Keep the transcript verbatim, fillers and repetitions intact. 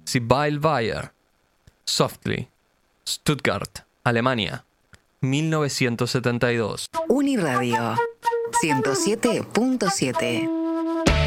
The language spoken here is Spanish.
Sie Weilweier. Softly. Stuttgart, Alemania. mil novecientos setenta y dos. Uniradio ciento siete punto siete.